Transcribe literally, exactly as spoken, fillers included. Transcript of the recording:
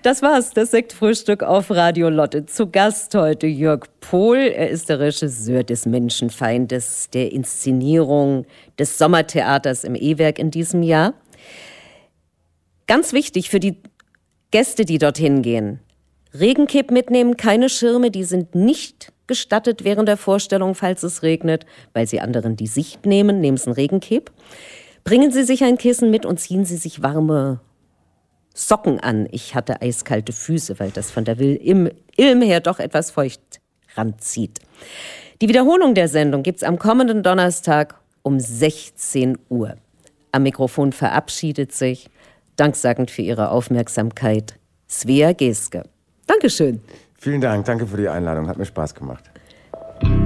Das war's, das Sektfrühstück auf Radio Lotte. Zu Gast heute Jörg Pohl. Er ist der Regisseur des Menschenfeindes, der Inszenierung des Sommertheaters im E-Werk in diesem Jahr. Ganz wichtig für die Gäste, die dorthin gehen. Regenkipp mitnehmen, keine Schirme, die sind nicht gestattet während der Vorstellung, falls es regnet, weil sie anderen die Sicht nehmen, nehmen Sie einen Regenkipp. Bringen Sie sich ein Kissen mit und ziehen Sie sich warme Socken an. Ich hatte eiskalte Füße, weil das von der Ilm, Ilm her doch etwas feucht ranzieht. Die Wiederholung der Sendung gibt's am kommenden Donnerstag um sechzehn Uhr. Am Mikrofon verabschiedet sich, danksagend für Ihre Aufmerksamkeit, Svea Geske. Dankeschön. Vielen Dank, danke für die Einladung, hat mir Spaß gemacht.